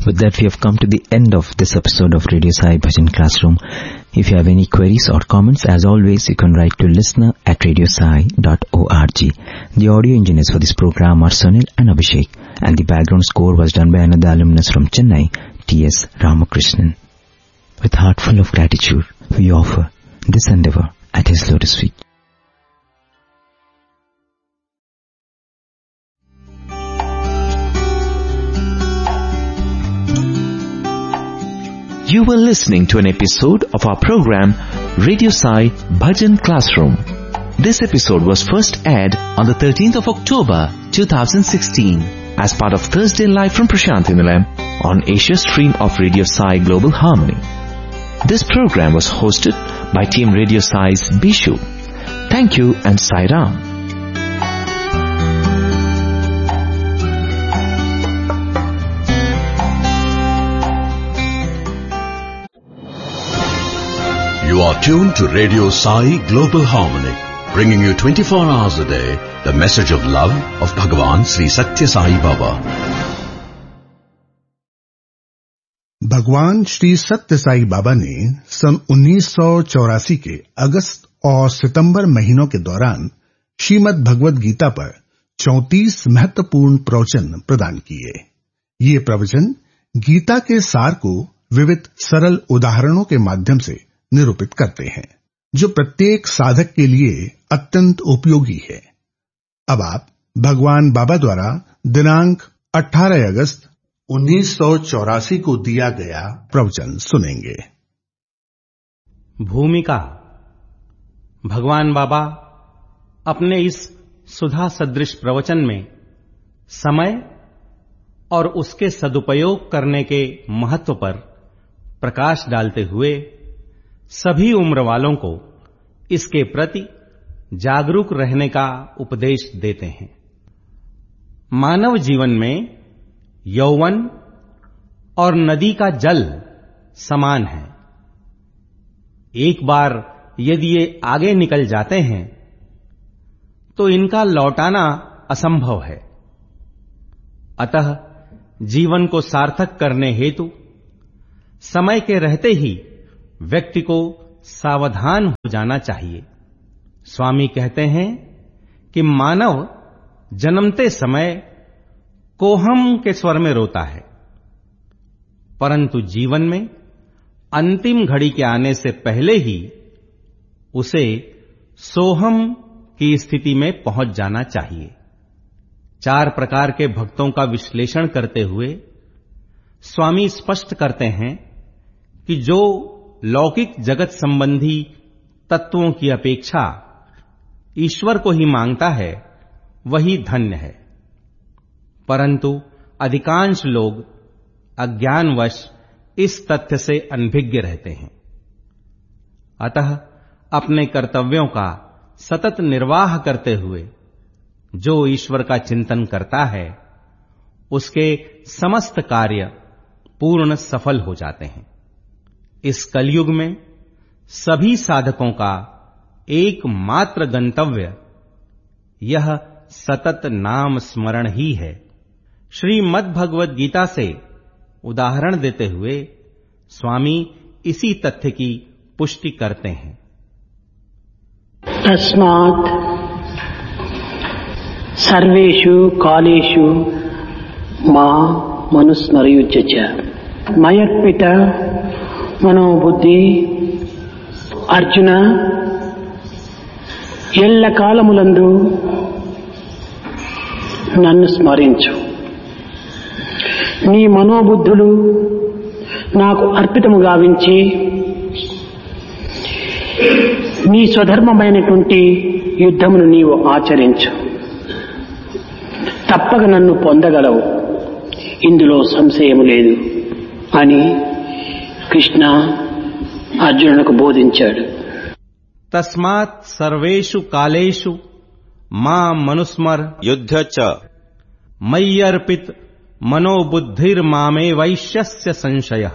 With that, we have come to the end of this episode of Radio Sai Bhajan Classroom. If you have any queries or comments, as always, you can write to listener@radiosai.org. The audio engineers for this program are Sunil and Abhishek, and the background score was done by another alumnus from Chennai, T.S. Ramakrishnan. With heart full of gratitude, we offer this endeavor at His lotus feet. You were listening to an episode of our program Radio Sai Bhajan Classroom. This episode was first aired on the 13th of October 2016 as part of Thursday Live from Prashanthi Nilayam on Asia stream of Radio Sai Global Harmony. This program was hosted by Team Radio Sai's Bishu. Thank you and Sai Ram. You are tuned to Radio Sai Global Harmony, bringing you 24 hours a day the message of love of Bhagavan Sri Satya Sai Baba. भगवान श्री सत्य साई बाबा ने सन 1984 के अगस्त और सितंबर महीनों के दौरान श्रीमद् भगवद गीता पर 34 महत्वपूर्ण प्रवचन प्रदान किए। ये प्रवचन गीता के सार को विविध सरल उदाहरणों के माध्यम से निरूपित करते हैं, जो प्रत्येक साधक के लिए अत्यंत उपयोगी है। अब आप भगवान बाबा द्वारा दिनांक 18 अगस्त 1984 को दिया गया प्रवचन सुनेंगे। भूमिका। भगवान बाबा अपने इस सुधा सदृश प्रवचन में समय और उसके सदुपयोग करने के महत्व पर प्रकाश डालते हुए सभी उम्र वालों को इसके प्रति जागरूक रहने का उपदेश देते हैं। मानव जीवन में यौवन और नदी का जल समान है। एक बार यदि ये आगे निकल जाते हैं तो इनका लौटाना असंभव है। अतः जीवन को सार्थक करने हेतु समय के रहते ही व्यक्ति को सावधान हो जाना चाहिए। स्वामी कहते हैं कि मानव जन्मते समय कोहम के स्वर में रोता है, परंतु जीवन में अंतिम घड़ी के आने से पहले ही उसे सोहम की स्थिति में पहुंच जाना चाहिए। 4 प्रकार के भक्तों का विश्लेषण करते हुए स्वामी स्पष्ट करते हैं कि जो लौकिक जगत संबंधी तत्वों की अपेक्षा ईश्वर को ही मांगता है वही धन्य है, परंतु अधिकांश लोग अज्ञानवश इस तथ्य से अनभिज्ञ रहते हैं। अतः अपने कर्तव्यों का सतत निर्वाह करते हुए जो ईश्वर का चिंतन करता है उसके समस्त कार्य पूर्ण सफल हो जाते हैं। इस कलयुग में सभी साधकों का एकमात्र गंतव्य यह सतत नाम स्मरण ही है। श्रीमद् भगवद गीता से उदाहरण देते हुए स्वामी इसी तथ्य की पुष्टि करते हैं। तस्मात् सर्वेषु कालेषु मां मनुस्मरयुज्य च मयर्पित మనోబుద్ధి అర్జున ఎల్ల కాలములందు నన్ను స్మరించు, నీ మనోబుద్ధులు నాకు అర్పితము గావించి నీ స్వధర్మమైనటువంటి యుద్ధమును నీవు ఆచరించు, తప్పక నన్ను పొందగలవు, ఇందులో సంశయము లేదు అని కృష్ణ అర్జునునికి బోధించాడు। తస్మాత్ సర్వేషు కాలేషు మాం మనుస్మర్ యుద్ధ చ మయ్యర్పిత్ मनोबुद्धिर्मामे वैश्यस्य संशयः।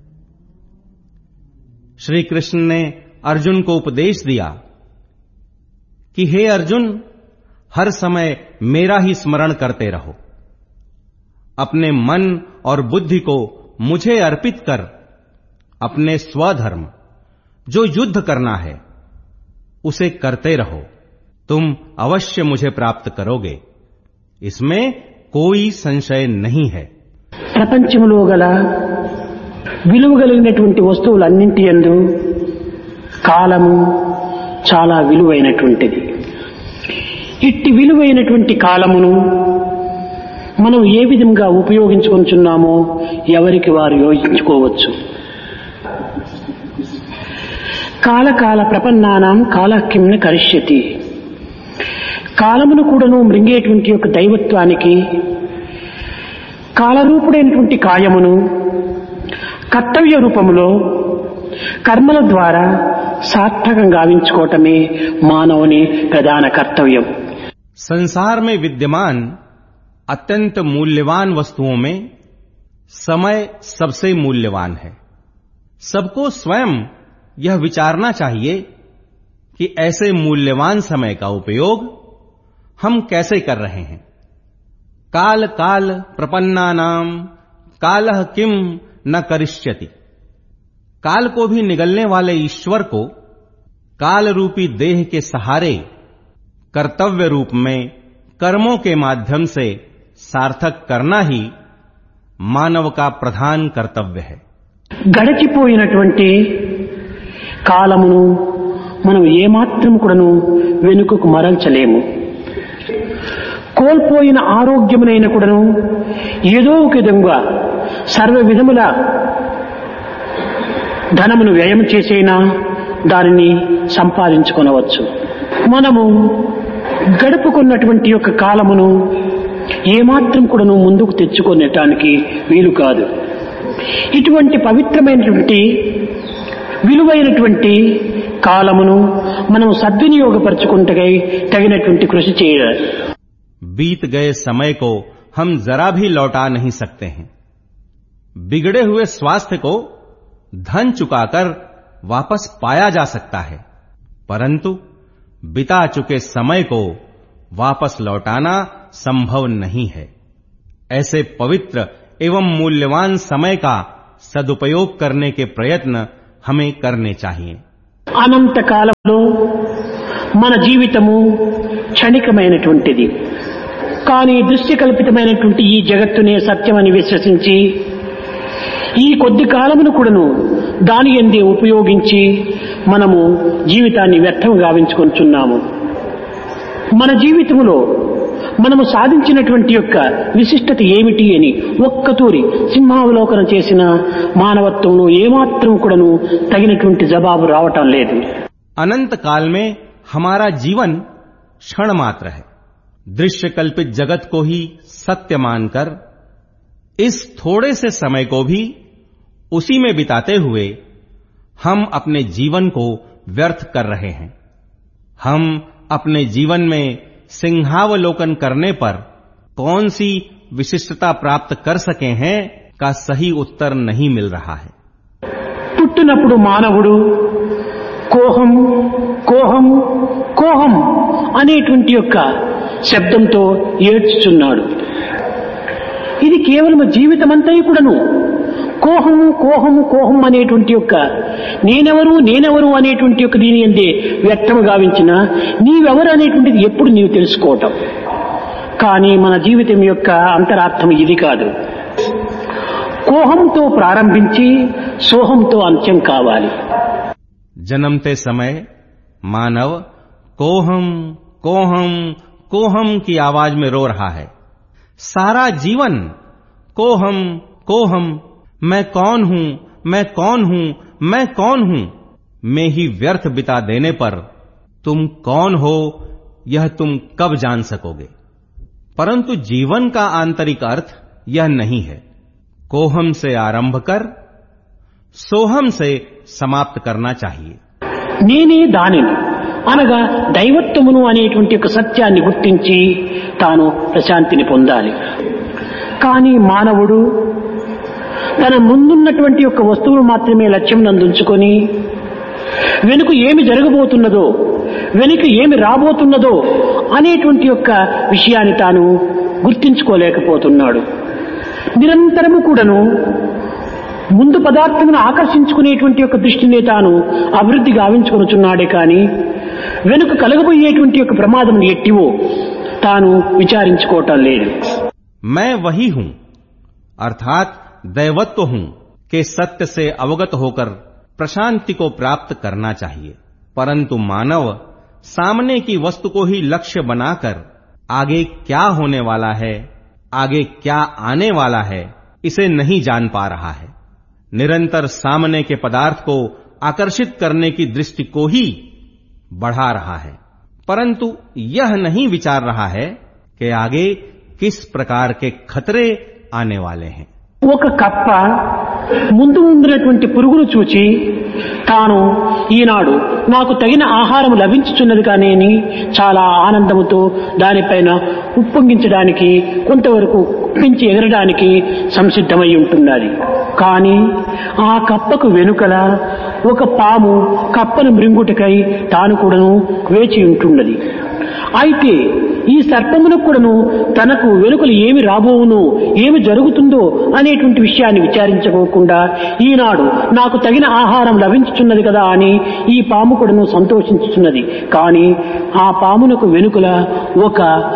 श्री कृष्ण ने अर्जुन को उपदेश दिया कि हे अर्जुन, हर समय मेरा ही स्मरण करते रहो। अपने मन और बुद्धि को मुझे अर्पित कर अपने स्वधर्म जो युद्ध करना है उसे करते रहो। तुम अवश्य मुझे प्राप्त करोगे, इसमें कोई संशय नहीं है। ప్రపంచంలో గల విలువగలిగినటువంటి వస్తువులన్నింటి యందు కాలము చాలా విలువైనటువంటిది. ఇట్టి విలువైనటువంటి కాలమును మనం ఏ విధంగా ఉపయోగించుకుంటున్నామో ఎవరికి వారు యోచించుకోవచ్చు. కాలకాల ప్రపన్నానాం కాలః కిం న కరిష్యతి. కాలమును కూడాను మృంగేటువంటి యొక్క దైవత్వానికి కాలరూపుడైనటువంటి కాయమును కర్తవ్య రూపములో కర్మల ద్వారా సార్థకం గావించుకోవటమే మానవుని ప్రధాన కర్తవ్యం. संसार में विद्यमान अत्यंत मूल्यवान वस्तुओं में समय सबसे मूल्यवान है। सबको स्वयं यह विचारना चाहिए कि ऐसे मूल्यवान समय का उपयोग हम कैसे कर रहे हैं। काल काल प्रपन्नानाम कालः किम न करिष्यति। काल को भी निगलने वाले ईश्वर को काल रूपी देह के सहारे कर्तव्य रूप में कर्मों के माध्यम से सार्थक करना ही मानव का प्रधान कर्तव्य है। గడిచిపోయినటువంటి కాలమును మనం ఏమాత్రం కూడాను వెనుకకు మరల్చలేము. కోల్పోయిన ఆరోగ్యమునైన కూడాను ఏదో ఒక విధంగా సర్వ విధముల ధనమును వ్యయం చేసైనా దానిని సంపాదించుకొనవచ్చు. మనము గడుపుకున్నటువంటి యొక్క కాలమును ఏమాత్రం కూడాను ముందుకు తెచ్చుకునేటానికి వీలు కాదు. ఇటువంటి పవిత్రమైనటువంటి విలువైనటువంటి కాలమును మనం సద్వినియోగపరచుకుంటే తగినటువంటి కృషి చేయాలి. बीत गए समय को हम जरा भी लौटा नहीं सकते हैं। बिगड़े हुए स्वास्थ्य को धन चुकाकर वापस पाया जा सकता है, परंतु बिता चुके समय को वापस लौटाना संभव नहीं है। ऐसे पवित्र एवं मूल्यवान समय का सदुपयोग करने के प्रयत्न हमें करने चाहिए। అనంత కాలంలో మన జీవితము క్షణికమైనటువంటిది. కానీ దృశ్యకల్పితమైనటువంటి ఈ జగత్తునే సత్యమని విశ్వసించి ఈ కొద్ది కాలమును కూడాను దాని యందే ఉపయోగించి మనము జీవితాన్ని వ్యర్థం గావించుకుంటున్నాము. మన జీవితంలో మనము సాధించినటువంటి యొక్క విశిష్టత ఏమిటి అని ఒక్కతూరి సింహావలోకనం చేసిన మానవత్వంలో ఏమాత్రం కూడాను తగినటువంటి జవాబు రావటం లేదు. अनंत काल में हमारा जीवन क्षण मात्र है। दृश्य कल्पित जगत को ही सत्य मानकर इस थोड़े से समय को भी उसी में बिताते हुए हम अपने जीवन को व्यर्थ कर रहे हैं। हम अपने जीवन में सिंहावलोकन करने पर कौन सी विशिष्टता प्राप्त कर सके हैं का सही उत्तर नहीं मिल रहा है। పుట్టినప్పుడు మానవుడు కోహం కోహం కోహం అనేటువంటి యొక్క శబ్దంతో ఏడ్చుచున్నాడు. ఇది కేవలం జీవితమంతా కూడాను కోహము కోహము కోహం అనేటువంటి యొక్క నేనెవరు నేనెవరు అనేటువంటి యొక్క దీని అందే వ్యక్తము గావించిన నీవెవరు అనేటువంటిది ఎప్పుడు నీవు తెలుసుకోవటం. కానీ మన జీవితం యొక్క అంతరార్థం ఇది కాదు. కోహంతో ప్రారంభించి సోహంతో అంత్యం కావాలి. जन्मते समय मानव कोहम कोहम कोहम की आवाज में रो रहा है। सारा जीवन कोहम कोहम, मैं कौन हूं, मैं कौन हूं, मैं कौन हूं में ही व्यर्थ बिता देने पर तुम कौन हो यह तुम कब जान सकोगे। परंतु जीवन का आंतरिक अर्थ यह नहीं है। कोहम से आरंभ कर सोहम से समाप्त करना चाहिए। నేనే దానిని అనగా దైవత్వమును అనేటువంటి ఒక సత్యాన్ని గుర్తించి తాను ప్రశాంతిని పొందాలి. కానీ మానవుడు తన ముందున్నటువంటి యొక్క వస్తువులు మాత్రమే లక్ష్యం నందుంచుకొని వెనుక ఏమి జరగబోతున్నదో వెనుక ఏమి రాబోతున్నదో అనేటువంటి యొక్క విషయాన్ని తాను గుర్తించుకోలేకపోతున్నాడు. నిరంతరము కూడాను ముందు పదార్థమును ఆకర్షించుకునేటువంటి యొక్క దృష్టిని తాను అభివృద్ధి గావించుకొనుచున్నాడే కాని వెనుక కలగబోయేటువంటి యొక్క ప్రమాదం ఎట్టివో తాను విచారించుకోవటం లేదు. मैं वही हूं अर्थात दैवत्व हूं कि सत्य से अवगत होकर प्रशांति को प्राप्त करना चाहिए, परंतु मानव सामने की वस्तु को ही लक्ष्य बनाकर आगे क्या होने वाला है, आगे क्या आने वाला है, इसे नहीं जान पा रहा है. निरंतर सामने के पदार्थ को आकर्षित करने की दृष्टि को ही बढ़ा रहा है, परंतु यह नहीं विचार रहा है कि आगे किस प्रकार के खतरे आने वाले हैं. ఒక కప్ప ముందు ఉన్నటువంటి పురుగును చూచి తాను ఈనాడు నాకు తగిన ఆహారం లభించుచున్నది కానీ చాలా ఆనందముతో దానిపైన ఉప్పొంగించడానికి కొంతవరకు పెంచి ఎగరడానికి సంసిద్ధమై ఉంటున్నది. కానీ ఆ కప్పకు వెనుకల ఒక పాము కప్పను మృంగుటకై తాను కూడాను వేచి ఉంటున్నది. అయితే ఈ సర్పమునకు కూడాను తనకు వెనుకలు ఏమి రాబోవును, ఏమి జరుగుతుందో అనేటువంటి విషయాన్ని విచారించుకోకుండా ఈనాడు నాకు తగిన ఆహారం లభించుచున్నది కదా అని ఈ పాము కూడాను సంతోషించుచున్నది. కానీ ఆ పామునకు వెనుకల ఒక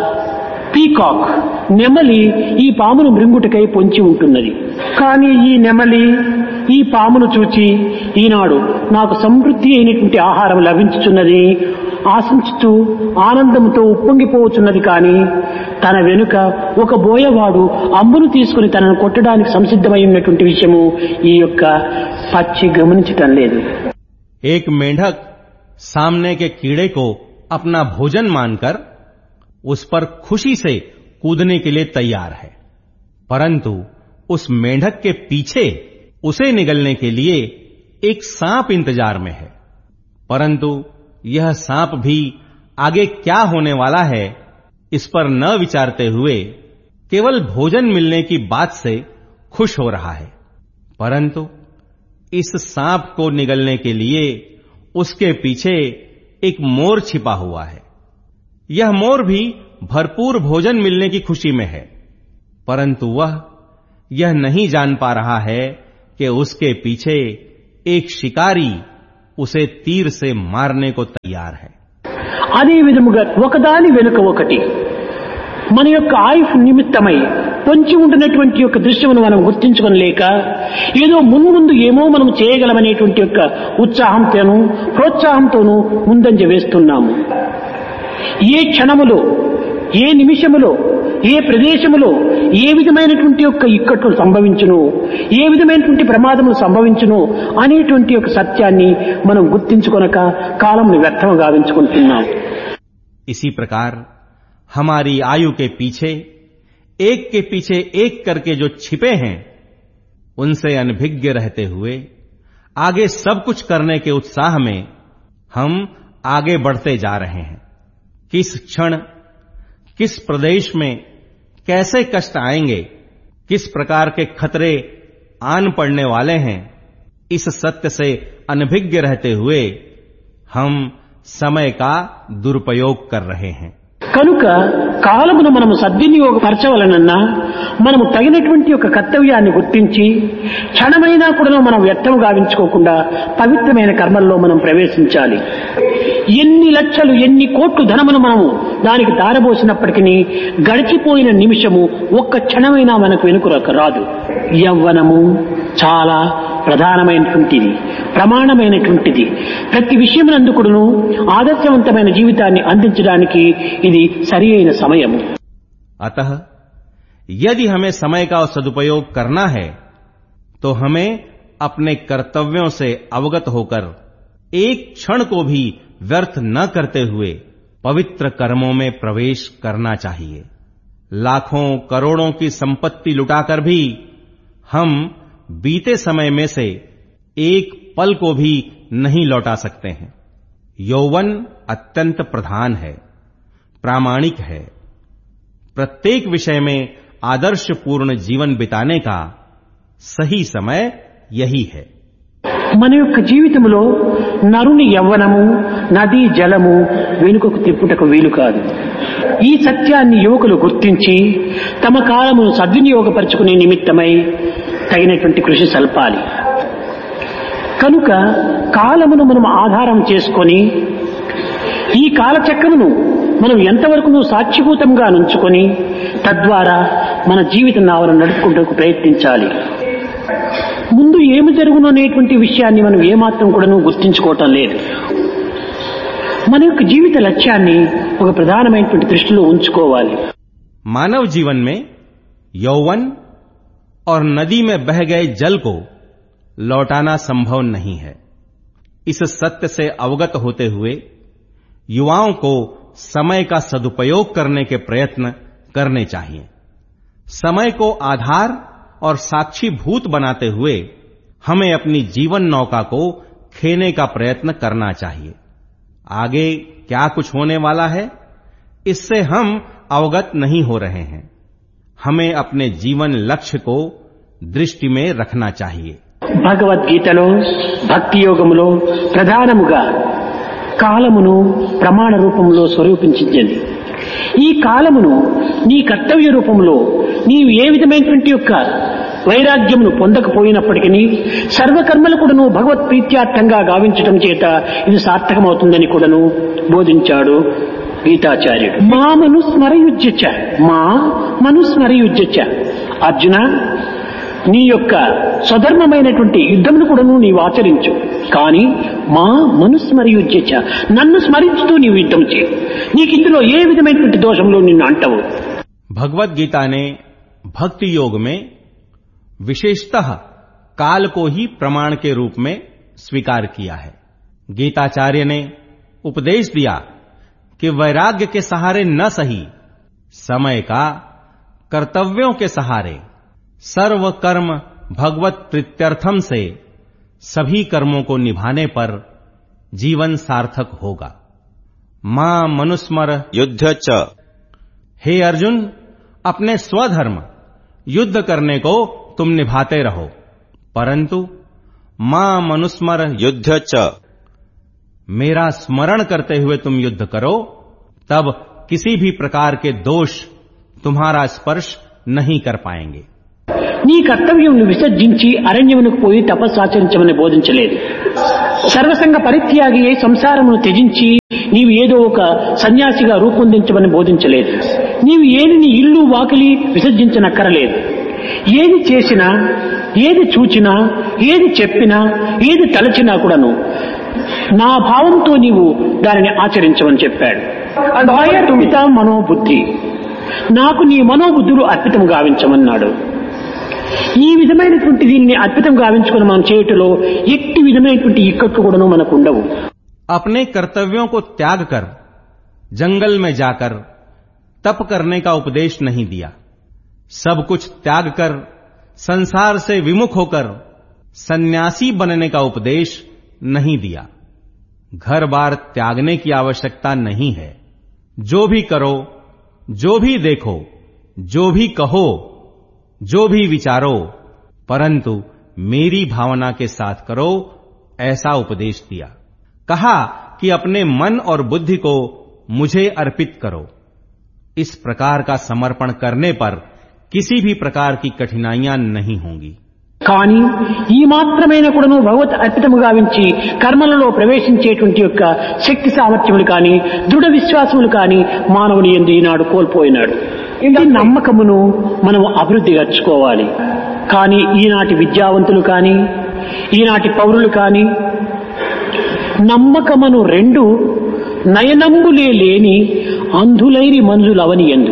పీకాక్ నెమలి ఈ పామును మృంగుటకై పొంచి ఉంటున్నది. కానీ ఈ నెమలి ఈ పామును చూచి ఈనాడు నాకు సమృద్ధి అయినటువంటి ఆహారం లభించుచున్నది ఆశించుతూ ఆనందంతో ఉప్పొంగిపోవచ్చున్నది. కానీ తన వెనుక ఒక బోయవాడు అంబును తీసుకుని తనను కొట్టడానికి సంసిద్ధమై ఉన్నటువంటి విషయము ఈ యొక్క పక్షి గమనించటం లేదు. एक मेंढक सामने के कीड़े को अपना भोजन मानकर उस पर खुशी से कूदने के लिए तैयार है, परंतु उस मेंढक के पीछे उसे निगलने के लिए एक सांप इंतजार में है, परंतु यह सांप भी आगे क्या होने वाला है इस पर न विचारते हुए केवल भोजन मिलने की बात से खुश हो रहा है, परंतु इस सांप को निगलने के लिए उसके पीछे एक मोर छिपा हुआ है. यह मोर भी भरपूर भोजन मिलने की खुशी में है, परंतु वह यह नहीं जान पा रहा है कि उसके पीछे एक शिकारी उसे तीर से मारने को तैयार है. అదే విధముగా ఒకదాని వెనుక ఒకటి మన యొక్క ఆయుష్ నిమిత్తమై పొంచి ఉంటున్నటువంటి యొక్క దృశ్యమును మనం గుర్తించుకోలేక ఏదో ముందు ఏమో మనం చేయగలమనేటువంటి యొక్క ఉత్సాహంతోనూ ప్రోత్సాహంతోనూ ముందంజ వేస్తున్నాము. ఏ క్షణములో, ఏ నిమిషములో, ఏ ప్రదేశములో ఏ విధమైనటువంటి యొక్క ఇక్కట్లు సంభవించును, ఏ విధమైనటువంటి ప్రమాదములు సంభవించును అనేటువంటి యొక్క సత్యాన్ని మనం గుర్తించుకొనక కాలంను వ్యర్థం గావించుకుంటున్నాం. इसी प्रकार हमारी आयु के पीछे एक करके जो छिपे हैं, उनसे अनभिज्ञ रहते हुए आगे सब कुछ करने के उत्साह में हम आगे बढ़ते जा रहे हैं. किस क्षण, किस प्रदेश में कैसे कष्ट आएंगे, किस प्रकार के खतरे आन पड़ने वाले हैं, इस सत्य से अनभिज्ञ रहते हुए हम समय का दुरुपयोग कर रहे हैं. కనుక కాలమును మనము సద్వినియోగపరచవలనన్నా మనము తగినటువంటి యొక్క కర్తవ్యాన్ని గుర్తించి క్షణమైనా కూడా మనం వ్యర్థం గావించుకోకుండా పవిత్రమైన కర్మల్లో మనం ప్రవేశించాలి. ఎన్ని లక్షలు, ఎన్ని కోట్లు ధనమును మనము దానికి దారబోసినప్పటికీ గడిచిపోయిన నిమిషము ఒక్క క్షణమైనా మనకు వెనుకకు రాదు. యవ్వనము చాలా ప్రధానమైనటువంటిది, ప్రమాణమైనటువంటిది. ప్రతి విషయమునందు కూడాను ఆదర్శవంతమైన జీవితాన్ని అందించడానికి ఇది సరి అయిన సమయము. अतः यदि हमें समय का सदुपयोग करना है तो हमें अपने कर्तव्यों से अवगत होकर एक क्षण को भी व्यर्थ न करते हुए पवित्र कर्मों में प्रवेश करना चाहिए. लाखों करोड़ों की संपत्ति लुटाकर भी हम बीते समय में से एक पल को भी नहीं लौटा सकते हैं. यौवन अत्यंत प्रधान है, प्रामाणिक है. प्रत्येक विषय में आदर्शपूर्ण जीवन बिताने का सही समय यही है. మన యొక్క జీవితంలో నరుని యవ్వనము, నది జలము వెనుకకు తిప్పుటకు వీలు కాదు. ఈ సత్యాన్ని యువకులు గుర్తించి తమ కాలమును సద్వినియోగపరుచుకునే నిమిత్తమై తగినటువంటి కృషి సల్పాలి. కనుక కాలమును మనం ఆధారం చేసుకొని ఈ కాలచక్రమును మనం ఎంతవరకు సాక్షిభూతంగా నుంచుకొని తద్వారా మన జీవిత నావను నడుపుకుంటూ ప్రయత్నించాలి. ముందు ఏమి జరుగును అనేటువంటి విషయాన్ని మనం ఏమాత్రం కూడా గుర్తించుకోవటం లేదు. మన యొక్క జీవిత లక్ష్యాన్ని ఒక ప్రధానమైనటువంటి దృష్టిలో ఉంచుకోవాలి. मानव जीवन में यौवन और नदी में बह गए जल को लौटाना संभव नहीं है. इस सत्य से अवगत होते हुए युवाओं को समय का सदुपयोग करने के प्रयत्न करने चाहिए. समय को आधार और साक्षीभूत बनाते हुए हमें अपनी जीवन नौका को खेने का प्रयत्न करना चाहिए. आगे क्या कुछ होने वाला है इससे हम अवगत नहीं हो रहे हैं. हमें अपने जीवन लक्ष्य को दृष्टि में रखना चाहिए. భగవద్గీతలో భక్తి యోగములో ప్రధానముగా కాలమును ప్రమాణ రూపంలో స్వరూపించింది. ఈ కాలమును నీ కర్తవ్య రూపంలో నీవు ఏ విధమైనటువంటి యొక్క వైరాగ్యమును పొందకపోయినప్పటికీ సర్వకర్మలు కూడాను భగవత్ ప్రీత్యార్థంగా గావించడం చేత ఇది సార్థకమవుతుందని కూడాను బోధించాడు గీతాచార్యుడు. మా మనుస్మరయుజ్యచ అర్జున, నీ యొక్క స్వధర్మమైనటువంటి యుద్ధమును కూడాను నీవు ఆచరించు, కానీ మా మనుస్మరయుజ్యచ, నన్ను స్మరించుతూ నీవు యుద్ధం చేయి. నీకు ఇందులో ఏ విధమైనటువంటి దోషంలో నిన్ను అంటవు. भगवत गीता ने भक्ति योग में विशेषतः काल को ही प्रमाण के रूप में स्वीकार किया है. गीताचार्य ने उपदेश दिया कि वैराग्य के सहारे न सही, समय का कर्तव्यों के सहारे सर्व कर्म भगवत प्रीत्यर्थम से सभी कर्मों को निभाने पर जीवन सार्थक होगा. मां मनुस्मर युद्ध च, हे अर्जुन, अपने स्वधर्म युद्ध करने को तुम निभाते रहो, परंतु मां मनुस्मर युद्ध च, मेरा स्मरण करते हुए तुम युद्ध करो, तब किसी भी प्रकार के दोष तुम्हारा स्पर्श नहीं कर पाएंगे. నీ కర్తవ్యమును విసర్జించి అరణ్యమునకు పోయి తపస్సాచరించమని బోధించలేదు. సర్వసంగ పరిత్యాగి అయి సంసారమును త్యజించి నీవు ఏదో ఒక సన్యాసిగా రూపొందించమని బోధించలేదు. నీవు ఏది నీ ఇల్లు వాకిలి విసర్జించనక్కరలేదు. ఏది చేసినా, ఏది చూచినా, ఏది చెప్పినా, ఏది తలచినా కూడాను నా భావంతో నీవు దానిని ఆచరించమని చెప్పాడు. అద్వైత మనోబుద్ధి, నాకు నీ మనోబుద్ధులు అర్పితం గావించమన్నాడు. ఈ విధమైనటువంటి దీన్ని అద్భుతం గావించుకుని మనం చేయటంలో ఎట్టి విధమైనటువంటి ఇక్కట్లు కూడా మనకు ఉండవు. अपने कर्तव्यों को त्याग कर जंगल में जाकर तप करने का उपदेश नहीं दिया. सब कुछ त्याग कर संसार से विमुख होकर सन्यासी बनने का उपदेश नहीं दिया. घर बार त्यागने की आवश्यकता नहीं है. जो भी करो, जो भी देखो, जो भी कहो, जो भी विचारो, परंतु मेरी भावना के साथ करो, ऐसा उपदेश दिया. कहा कि अपने मन और बुद्धि को मुझे अर्पित करो. इस प्रकार का समर्पण करने पर किसी भी प्रकार की कठिनाइयां नहीं होंगी. కానీ ఈ మాత్రమైన కూడాను భగవత్ అర్పితము గావించి కర్మలలో ప్రవేశించేటువంటి యొక్క శక్తి సామర్థ్యములు కానీ దృఢ విశ్వాసములు కానీ మానవుని యందు ఈనాడు కోల్పోయినాడు. ఈ నమ్మకమును మనం అభివృద్ధి గర్చుకోవాలి. కానీ ఈనాటి విద్యావంతులు కానీ ఈనాటి పౌరులు కానీ నమ్మకమును రెండు నయనంబులే లేని అంధులైరి మంజులవని యందు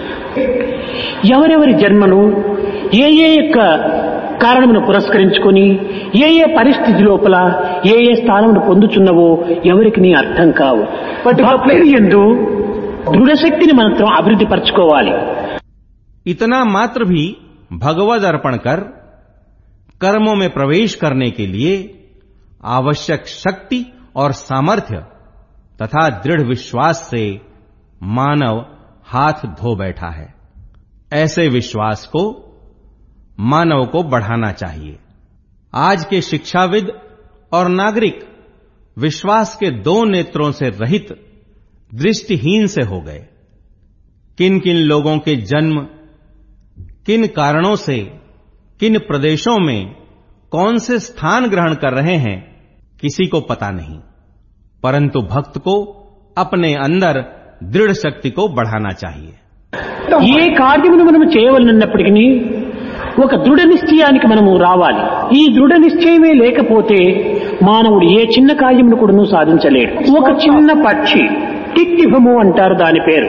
ఎవరెవరి జన్మను ఏ యొక్క కారణమును పురస్కరించుకొని ఏ పరిస్థితి లోపల ఏ స్థానమును పొందుచున్నవో ఎవరికి అర్థం కావు. యందు దృఢశక్తిని మనం అభివృద్ధి పరచుకోవాలి. इतना मात्र भी भगवद अर्पण कर कर्मों में प्रवेश करने के लिए आवश्यक शक्ति और सामर्थ्य तथा दृढ़ विश्वास से मानव हाथ धो बैठा है. ऐसे विश्वास को मानव को बढ़ाना चाहिए. आज के शिक्षाविद और नागरिक विश्वास के दो नेत्रों से रहित दृष्टिहीन से हो गए. किन किन लोगों के जन्म, किन कारणों से, किन प्रदेशों में कौन से स्थान ग्रहण कर रहे हैं, किसी को पता नहीं। परंतु भक्त को अपने अंदर दृढ़ शक्ति को बढ़ाना चाहिए। ఏ కార్యమును మనము చేయవలనన్నప్పటికీ ఒక దృఢ నిశ్చయానికి మనము రావాలి. ఈ దృఢ నిశ్చయమే లేకపోతే మానవుడు ఏ చిన్న కార్యమును కూడా సాధించలేడు. ఒక చిన్న పక్షి, టిట్టిభము అంటారు దాని పేరు.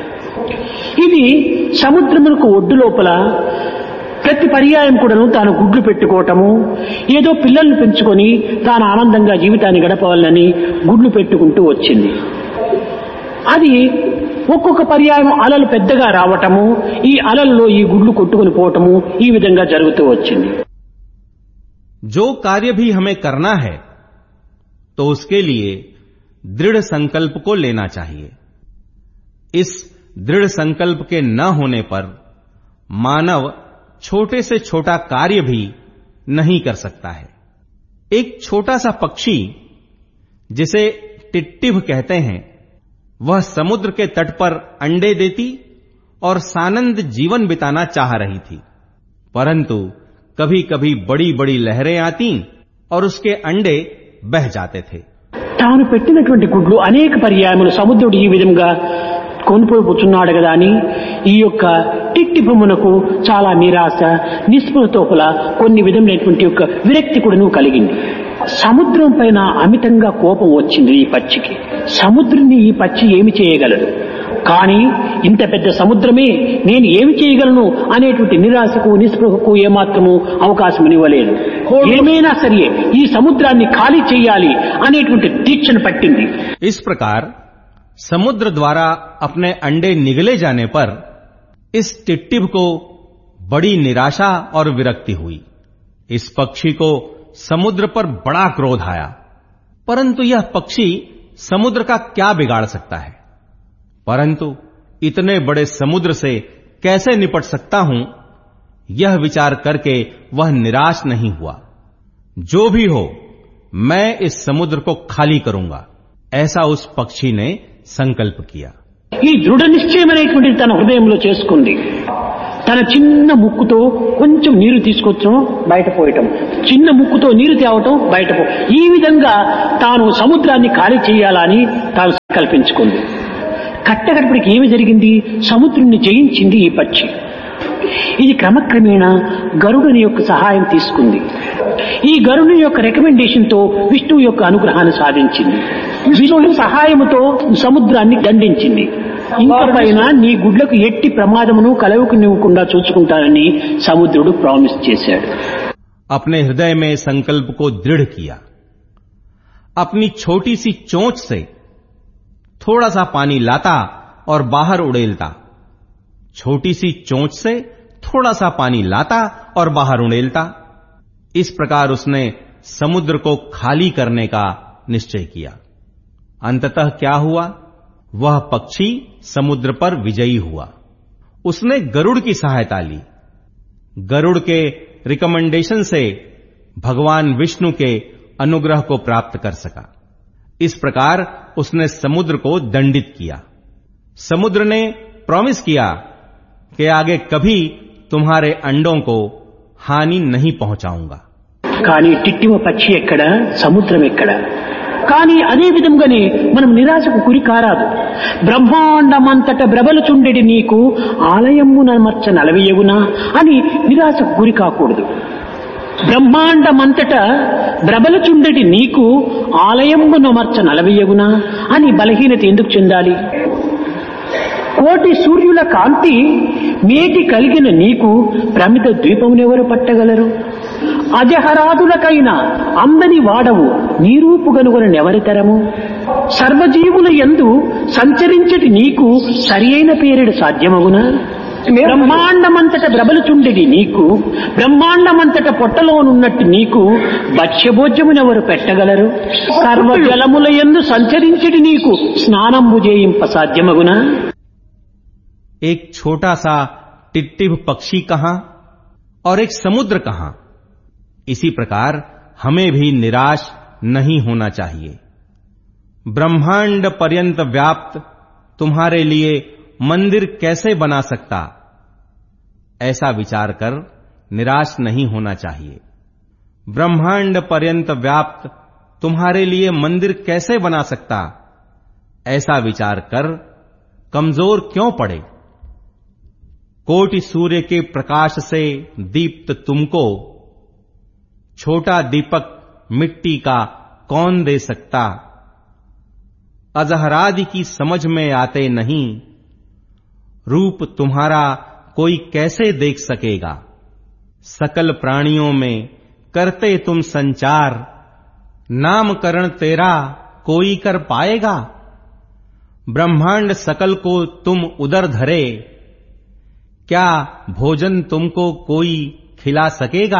ఇది సముద్రమునకు ఒడ్డు లోపల ప్రతి పర్యాయం కూడాను తాను గుడ్లు పెట్టుకోవటము, ఏదో పిల్లల్ని పెంచుకొని తాను ఆనందంగా జీవితాన్ని గడపవాలని గుడ్లు పెట్టుకుంటూ వచ్చింది. అది ఒక్కొక్క పర్యాయం అలలు పెద్దగా రావటము, ఈ అలల్లో ఈ గుడ్లు కొట్టుకుని పోవటము ఈ విధంగా జరుగుతూ వచ్చింది. जो कार्य भी हमें करना है तो उसके लिए दृढ़ संकल्प को लेना चाहिए। इस दृढ़ संकल्प के न होने पर मानव छोटे से छोटा कार्य भी नहीं कर सकता है। एक छोटा सा पक्षी जिसे टिट्टिभ कहते हैं, वह समुद्र के तट पर अंडे देती और सानंद जीवन बिताना चाह रही थी, परंतु कभी कभी बड़ी बड़ी लहरें आती और उसके अंडे बह जाते थे। తాను పెట్టినటువంటి గుడ్లు అనేక పర్యాయములు సముద్రుడు ఈ విధంగా కొనుపోతున్నాడు కదా అని ఈ యొక్క టిట్టిభమునకు చాలా నిరాశ, నిస్పృహతోపల కొన్ని విధమైనటువంటి యొక్క విరక్తి కూడా కలిగింది. సముద్రం పైన అమితంగా కోపం వచ్చింది ఈ పక్షికి. సముద్రుని ఈ పక్షి ఏమి చేయగలదు, కానీ ఇంత పెద్ద సముద్రమే నేను ఏమి చేయగలను అనేటువంటి నిరాశకు, నిస్పృహకు ఏమాత్రము అవకాశం ఇవ్వలేదు. ఏమైనా సరే ఈ సముద్రాన్ని ఖాళీ చేయాలి అనేటువంటి దీక్షను పట్టింది. इस प्रकार समुद्र द्वारा अपने अंडे निगले जाने पर इस टिट्टिभ को बड़ी निराशा और विरक्ति हुई। इस पक्षी को समुद्र पर बड़ा क्रोध आया, परंतु यह पक्षी समुद्र का क्या बिगाड़ सकता है, परंतु इतने बड़े समुद्र से कैसे निपट सकता हूं, यह विचार करके वह निराश नहीं हुआ। जो भी हो, मैं इस समुद्र को खाली करूंगा, ऐसा उस पक्षी ने संकल्प किया। ఈ దృఢ నిశ్చయం అనేటువంటిది తన హృదయంలో చేసుకుంది. తన చిన్న ముక్కుతో కొంచెం నీరు తీసుకొచ్చడం, బయట పోయటం, చిన్న ముక్కుతో నీరు తేవటం, బయట ఈ విధంగా తాను సముద్రాన్ని ఖాళీ చేయాలని తాను సంకల్పించుకుంది. కట్టగడపడికి ఏమి జరిగింది, సముద్రుణ్ణి జయించింది ఈ పక్షి. ఇది క్రమక్రమేణా గరుడుని యొక్క సహాయం తీసుకుంది. ఈ గరుడుని యొక్క రికమెండేషన్ తో విష్ణువు యొక్క అనుగ్రహాన్ని సాధించింది. విష్ణువు సహాయముతో సముద్రాన్ని దండించింది. ఇంకపైన నీ గుడ్లకు ఎట్టి ప్రమాదమును కలవకునివ్వకుండా చూసుకుంటానని సముద్రుడు ప్రామిస్ చేశాడు. अपने हृदय में संकल्प को दृढ़ किया। अपनी छोटी सी चोंच से थोड़ा सा पानी लाता और बाहर उड़ेलता, छोटी सी चोंच से थोड़ा सा पानी लाता और बाहर उड़ेलता। इस प्रकार उसने समुद्र को खाली करने का निश्चय किया। अंततः क्या हुआ, वह पक्षी समुद्र पर विजयी हुआ। उसने गरुड़ की सहायता ली। गरुड़ के रिकमेंडेशन से भगवान विष्णु के अनुग्रह को प्राप्त कर सका। इस प्रकार उसने समुद्र को दंडित किया। समुद्र ने प्रॉमिस किया कि आगे कभी तुम्हारे अंडों को हानि नहीं पहुंचाऊंगा। కానీ టిట్టిమ పక్షి ఎక్కడ, సముద్రం ఎక్కడ? కానీ అదే విధంగానే మనం నిరాశకు గురి కారాదు. బ్రహ్మాండమంతట బ్రబలుచుండెడి నీకు ఆలయమున మర్చ నలవియగునా అని నిరాశకు గురి కాకూడదు. బ్రహ్మాండమంతట బ్రబలుచుండెడి నీకు ఆలయమున మర్చ నలవియగునా అని బలహీనత ఎందుకు చెందాలి? కోటి సూర్యుల కాంతి మేటి కలిగిన నీకు ప్రమిద ద్వీపమునెవరు పట్టగలరు? అజహరాదులకైనా అందని వాడవు నీరూపు గనుగొనెవరితరము? సర్వజీవుల యందు సంచరించటి నీకు సరియైన పేరెడు సాధ్యమగునా? బ్రహ్మాండమంతట బ్రబలుచుండెడి నీకు, బ్రహ్మాండమంతట పొట్టలోనున్నట్టు నీకు భక్ష్యభోజ్యమునెవరు పెట్టగలరు? సర్వ జలముల యందు సంచరించటి నీకు స్నానంబు చేయింప సాధ్యమగునా? एक छोटा सा टिट्टिभ पक्षी कहां और एक समुद्र कहां, इसी प्रकार हमें भी निराश नहीं होना चाहिए। ब्रह्मांड पर्यंत व्याप्त तुम्हारे लिए मंदिर कैसे बना सकता, ऐसा विचार कर निराश नहीं होना चाहिए। ब्रह्मांड पर्यंत व्याप्त तुम्हारे लिए मंदिर कैसे बना सकता, ऐसा विचार कर कमजोर क्यों पड़े। कोटि सूर्य के प्रकाश से दीप्त तुमको छोटा दीपक मिट्टी का कौन दे सकता। अजहरादि की समझ में आते नहीं, रूप तुम्हारा कोई कैसे देख सकेगा। सकल प्राणियों में करते तुम संचार, नामकरण तेरा कोई कर पाएगा। ब्रह्मांड सकल को तुम उदर धरे, क्या भोजन तुमको कोई खिला सकेगा।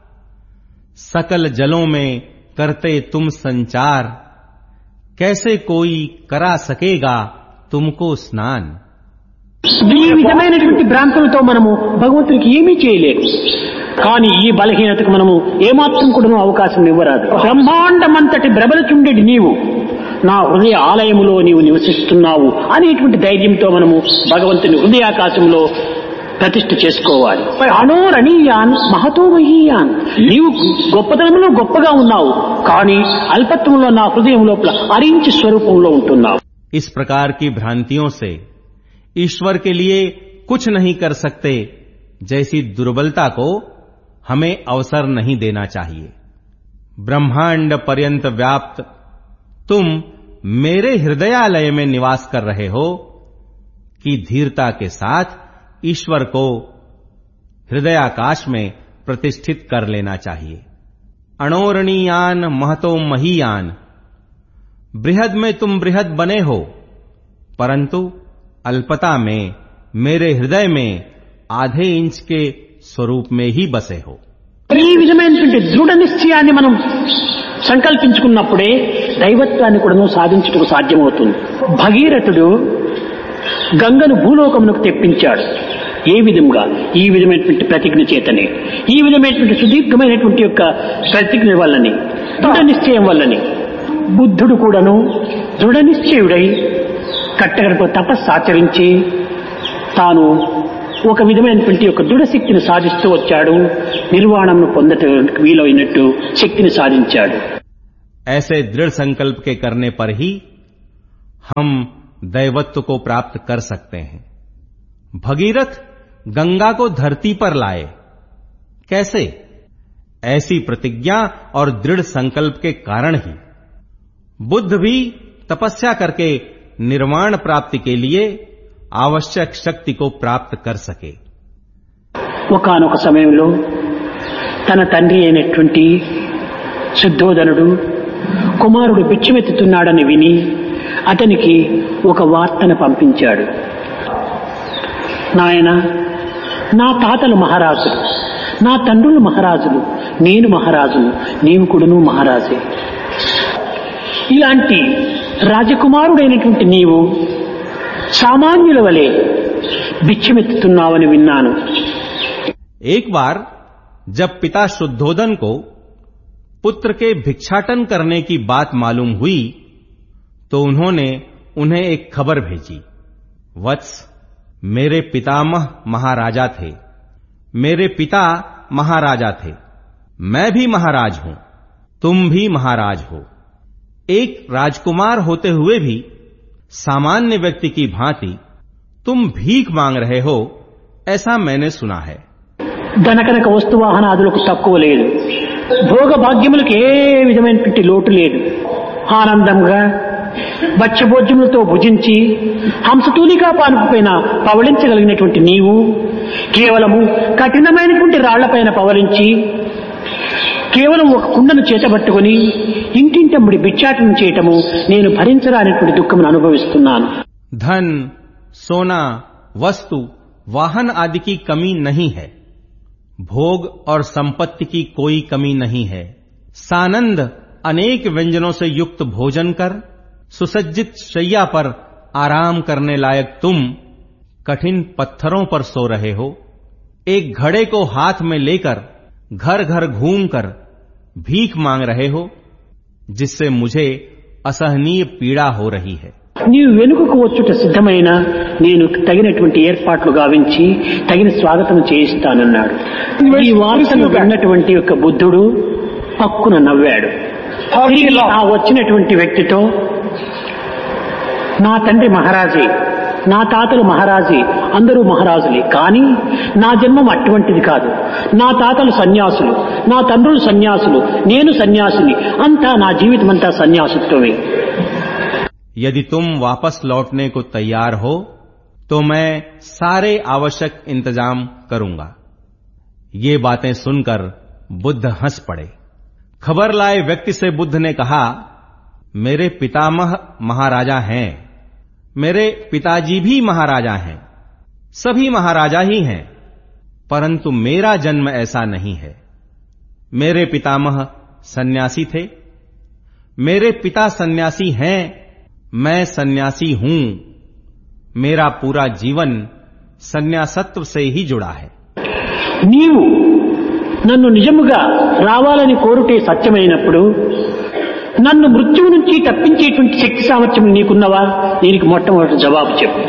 सकल जलों में करते तुम संचार, कैसे कोई करा सकेगा तुमको स्नान। ఈ విధమైనటువంటి భ్రాంతులతో మనము భగవంతునికి ఏమీ చేయలేము. కానీ ఈ బలహీనతకు మనము ఏమాత్రం కూడా అవకాశం ఇవ్వరాదు. బ్రహ్మాండమంతటి బ్రబలచుండెడి నీవు నా హృదయ ఆలయములో నీవు నివసిస్తున్నావు అనేటువంటి ధైర్యంతో మనము భగవంతుని హృదయాకాశంలో ప్రతిష్ఠ చేసుకోవాలి. అణోరణీయాన్ మహతో మహీయాన్, నీవు గొప్పతనంలో గొప్పగా ఉన్నావు, కానీ అల్పత్వంలో నా హృదయం లోపల అరించి స్వరూపంలో ఉంటున్నావు. इस प्रकार की भ्रांतियों से ईश्वर के लिए कुछ नहीं कर सकते जैसी दुर्बलता को हमें अवसर नहीं देना चाहिए। ब्रह्मांड पर्यंत व्याप्त तुम मेरे हृदयालय में निवास कर रहे हो कि धीरता के साथ ईश्वर को हृदयाकाश में प्रतिष्ठित कर लेना चाहिए। अणोरणीयान महतो महीयान, बृहद में तुम बृहद बने हो, परंतु अल्पता में मेरे हृदय में आधे इंच के स्वरूप में ही बसे हो। ఈ విధమైనటువంటి దృఢ నిశ్చయాన్ని మనం సంకల్పించుకున్నప్పుడే దైవత్వాన్ని కూడా సాధించుటకు సాధ్యమవుతుంది. భగీరథుడు గంగను భూలోకమునకు తెప్పించాడు. ఏ విధంగా? ఈ విధమైనటువంటి ప్రతిజ్ఞ చేతనే, ఈ విధమైనటువంటి సుదీర్ఘమైనటువంటి యొక్క ప్రతిజ్ఞ వల్లని, దృఢ నిశ్చయం వల్లని. బుద్ధుడు కూడాను దృఢ నిశ్చయుడై కట్టగడప తపస్సు ఆచరించి తాను ఒక విధమైనటువంటి ఒక దృఢ శక్తిని సాధిస్తూ వచ్చాడు. నిర్వాణంను పొందటానికి వీలైనట్టు శక్తిని సాధించాడు. ऐसे दृढ़ संकल्प के करने पर ही हम दैवत्व को प्राप्त कर सकते हैं। भगीरथ गंगा को धरती पर लाए, कैसे? ऐसी प्रतिज्ञा और दृढ़ संकल्प के कारण ही। बुद्ध भी तपस्या करके निर्वाण प्राप्ति के लिए आवश्यक शक्ति को प्राप्त कर सके। ఒకానొక సమయంలో తన తండ్రి అయినటువంటి శుద్ధోదనుడు కుమారుడు బిచ్చమెత్తుతున్నాడని విని అతనికి ఒక వార్తను పంపించాడు. నాయన, నా తాతలు మహారాజులు, నా తండ్రులు మహారాజులు, నేను మహారాజును, నీవు కూడాను మహారాజే. ఇలాంటి రాజకుమారుడైనటువంటి నీవు సామాన్యుల వలె భిక్షమెత్తుతున్నావని విన్నాను. एक बार जब पिता शुद्धोदन को पुत्र के भिक्षाटन करने की बात मालूम हुई तो उन्होंने उन्हें एक खबर भेजी। वत्स, मेरे पितामह महाराजा थे, मेरे पिता महाराजा थे, मैं भी महाराज हूं, तुम भी महाराज हो। एक राजकुमार होते हुए भी सामान्य व्यक्ति की भांति तुम भीख मांग रहे हो, ऐसा मैंने सुना है। ధనకనక వస్తువాహనాదులకు తక్కువ లేదు, భోగ భాగ్యములకు ఏ విధమైనటువంటి లోటు లేదు. ఆనందంగా భక్ష్యభోజ్యములతో భుజించి హంసతూలికా పానుపైన పవళించగలిగినటువంటి నీవు కేవలము కఠినమైనటువంటి రాళ్లపైన పవళించి కేవలం ఒక కుండను చేతబట్టుకుని ఇంటింటమ్ముడి భిక్షాటనం చేయటము నేను భరించరానటువంటి దుఃఖమును అనుభవిస్తున్నాను. धन, सोना, वस्तु, वाहन आदि की कमी नहीं है, भोग और संपत्ति की कोई कमी नहीं है। सानंद अनेक व्यंजनों से युक्त भोजन कर सुसज्जित शैया पर आराम करने लायक तुम कठिन पत्थरों पर सो रहे हो। एक घड़े को हाथ में लेकर घर घर घूमकर भीख मांग रहे हो, जिससे मुझे असहनीय पीड़ा हो रही है। నీవు వెనుకకు వచ్చుట సిద్ధమైన నేను తగినటువంటి ఏర్పాట్లు గావించి తగిన స్వాగతం చేయిస్తానన్నాడు. ఈ వార్తను విన్నటువంటి యొక్క బుద్ధుడు పక్కున నవ్వాడు. తిరిగి ఆ వచ్చినటువంటి వ్యక్తితో, నా తండ్రి మహారాజే, నా తాతలు మహారాజే, అందరూ మహారాజులే, కానీ నా జన్మం అటువంటిది కాదు. నా తాతలు సన్యాసులు, నా తండ్రులు సన్యాసులు, నేను సన్యాసిని, అంతా నా జీవితం అంతా సన్యాసిత్వమే. यदि तुम वापस लौटने को तैयार हो तो मैं सारे आवश्यक इंतजाम करूंगा। ये बातें सुनकर बुद्ध हंस पड़े। खबर लाए व्यक्ति से बुद्ध ने कहा, मेरे पितामह महाराजा हैं, मेरे पिताजी भी महाराजा हैं, सभी महाराजा ही हैं, परंतु मेरा जन्म ऐसा नहीं है। मेरे पितामह सन्यासी थे, मेरे पिता सन्यासी हैं, मैं सन्यासी हूं, मेरा पूरा जीवन సన్యాసత్వ से ही जुड़ा है. నీవు నన్ను నిజముగా రావాలని కోరుటే సత్యమైనప్పుడు నన్ను మృత్యువు నుంచి తప్పించేటువంటి శక్తి సామర్థ్యం నీకున్నవా? దీనికి మొట్టమొదటి జవాబు చెప్పు.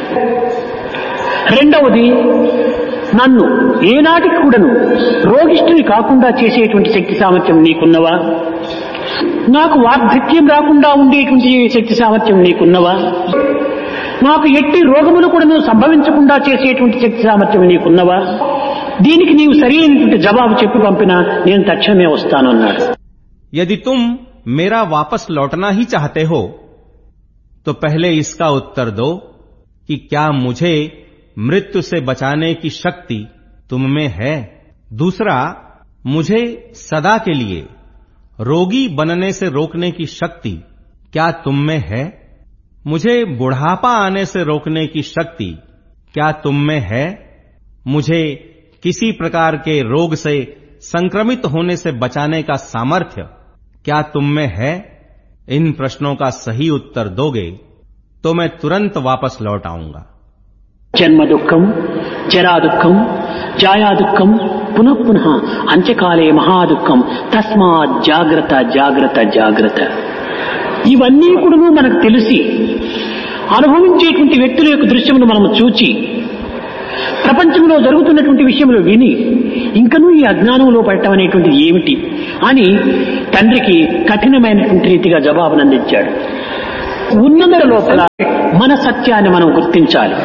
రెండవది, నన్ను ఏనాటికి కూడాను రోగిష్ఠుని కాకుండా చేసేటువంటి శక్తి సామర్థ్యం నీకున్నవా? నాకు వార్ధక్యం రాకుండా ఉండేటువంటి శక్తి సామర్థ్యం నీకున్నవా? నాకు ఎట్టి రోగములు కూడా సంభవించకుండా చేసేటువంటి శక్తి సామర్థ్యం నీకున్నవా? దీనికి నీవు సరైనటువంటి జవాబు చెప్పి పంపినా నేను తక్షణమే వస్తాను అన్నాడు. यदि तुम मेरा वापस लौटना ही चाहते हो तो पहले इसका उत्तर दो कि क्या मुझे मृत्यु से बचाने की शक्ति तुम में है? दूसरा, मुझे सदा के लिए रोगी बनने से रोकने की शक्ति क्या तुम में है? मुझे बुढ़ापा आने से रोकने की शक्ति क्या तुम में है? मुझे किसी प्रकार के रोग से संक्रमित होने से बचाने का सामर्थ्य क्या तुम में है? इन प्रश्नों का सही उत्तर दोगे तो मैं तुरंत वापस लौट आऊंगा. जन्म दुःखम, जरा दुःखम, जाया दुःखम, पुनः पुनः अंत्यकाले महादुःखం, తస్మాత్ జాగ్రత్త జాగ్రత్త జాగ్రత్త. ఇవన్నీ కూడా మనకు తెలిసి అనుభవించేటువంటి వ్యక్తుల యొక్క దృశ్యమును మనం చూచి ప్రపంచంలో జరుగుతున్నటువంటి విషయంలో విని ఇంకనూ ఈ అజ్ఞానంలో పడటం అనేటువంటిది ఏమిటి అని తండ్రికి కఠినమైనటువంటి రీతిగా జవాబునందించాడు. ఉన్నదర లోపల మన సత్యాన్ని మనం గుర్తించాలి.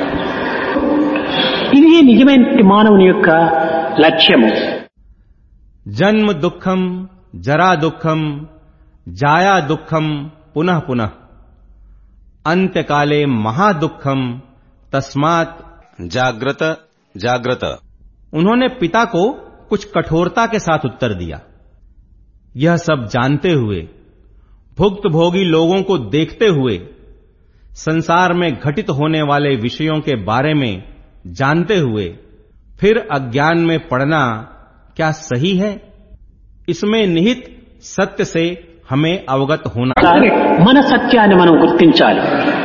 ఇది నిజమైన మానవుని యొక్క లక్ష్యము. जन्म दुःखम, जरा दुःखम, जाया दुःखम, पुनः पुनः अंत्यकाले महादुःखम, तस्मात् जाग्रत जाग्रत. उन्होंने पिता को कुछ कठोरता के साथ उत्तर दिया. यह सब जानते हुए, भुक्तभोगी लोगों को देखते हुए, संसार में घटित होने वाले विषयों के बारे में जानते हुए फिर अज्ञान में पड़ना क्या सही है? इसमें निहित सत्य से हमें अवगत होना. మన సత్యాన్ని మనం గుర్తించాలి.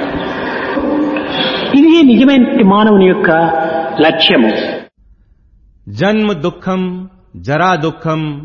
ఇది నిజమైన మానవుని యొక్క లక్ష్యము. जन्म दुःखम, जरा दुःखम,